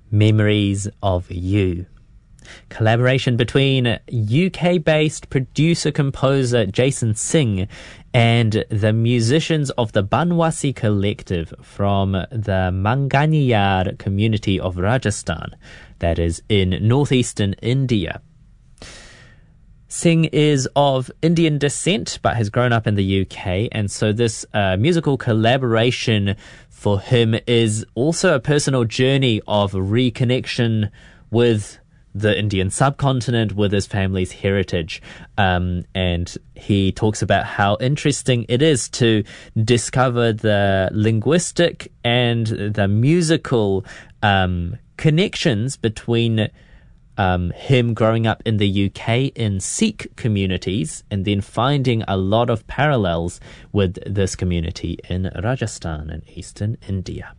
Memories of You. Collaboration between UK-based producer-composer Jason Singh and the musicians of the Banwasi Collective from the Manganiyar community of Rajasthan, that is in northeastern India. Singh is of Indian descent but has grown up in the UK, and so this musical collaboration for him is also a personal journey of reconnection with the Indian subcontinent, with his family's heritage. And he talks about how interesting it is to discover the linguistic and the musical connections between him growing up in the UK in Sikh communities and then finding a lot of parallels with this community in Rajasthan and eastern India.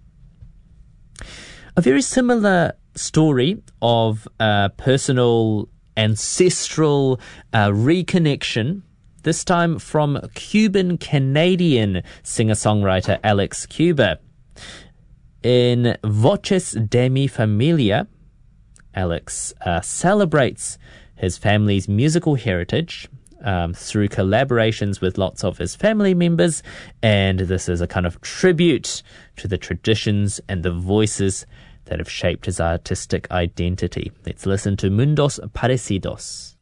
A very similar story of personal ancestral reconnection, this time from Cuban-Canadian singer-songwriter Alex Cuba. In Voces de mi Familia, Alex celebrates his family's musical heritage through collaborations with lots of his family members, and this is a kind of tribute to the traditions and the voices that have shaped his artistic identity. Let's listen to Mundos Parecidos.